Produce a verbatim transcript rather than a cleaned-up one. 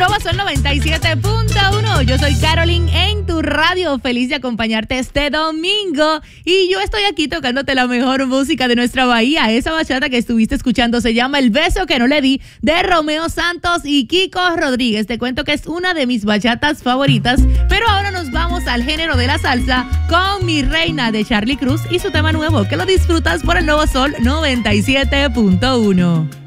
Nuevo Sol noventa y siete punto uno. Yo soy Caroline en tu radio. Feliz de acompañarte este domingo. Y yo estoy aquí tocándote la mejor música de nuestra bahía. Esa bachata que estuviste escuchando se llama El beso que no le di, de Romeo Santos y Kiko Rodríguez. Te cuento que es una de mis bachatas favoritas. Pero ahora nos vamos al género de la salsa con Mi Reina de Charly Cruz y su tema nuevo, que lo disfrutas por el Nuevo Sol noventa y siete punto uno.